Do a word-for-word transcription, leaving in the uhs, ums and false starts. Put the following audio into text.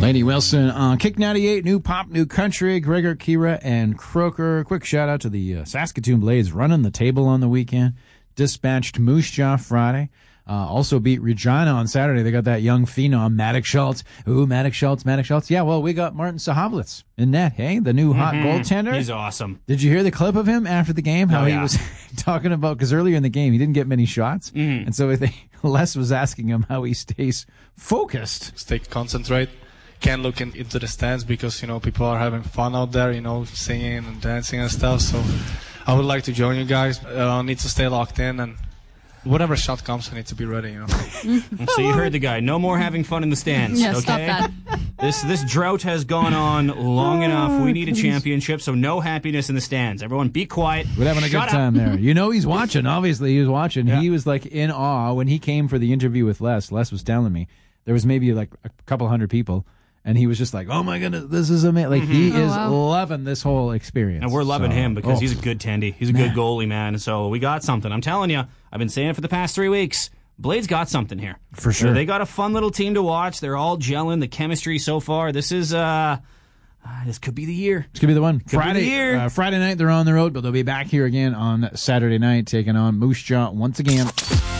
Lady Wilson on Kick ninety-eight, new pop, new country, Gregor, Kira, and Croker. Quick shout out to the uh, Saskatoon Blades running the table on the weekend. Dispatched Moose Jaw Friday. Uh, also beat Regina on Saturday. They got that young phenom, Maddox Schultz. Ooh, Maddox Schultz, Maddox Schultz. Yeah, well, we got Martin Sahavlitz in net, hey? The new hot mm-hmm. goaltender. He's awesome. Did you hear the clip of him after the game? How oh, he yeah. was talking about, because earlier in the game, he didn't get many shots. Mm-hmm. And so they, Les was asking him how he stays focused. Stay concentrate. Can't look in, into the stands because, you know, people are having fun out there, you know, singing and dancing and stuff. So I would like to join you guys. Uh, I need to stay locked in, and whatever shot comes, I need to be ready, you know. So you heard the guy. No more having fun in the stands, yeah, okay? Stop that. This this drought has gone on long enough. We need a championship, so no happiness in the stands. Everyone be quiet. We're having a Shut good time up. there. You know he's watching. Obviously, he was watching. Yeah. He was, like, in awe. When he came for the interview with Les, Les was telling me, there was maybe, like, a couple hundred people. And he was just like, oh, my goodness, this is amazing. Like, mm-hmm. he oh, is wow. loving this whole experience. And we're loving so, him because oh. he's a good tendy. He's a Man. good goalie, man. So we got something. I'm telling you, I've been saying it for the past three weeks. Blades got something here. For sure. So they got a fun little team to watch. They're all gelling. The chemistry so far. This is, uh, uh this could be the year. This could be the one. Could Friday, be the year. Uh, Friday night, they're on the road, but they'll be back here again on Saturday night, taking on Moose Jaw once again.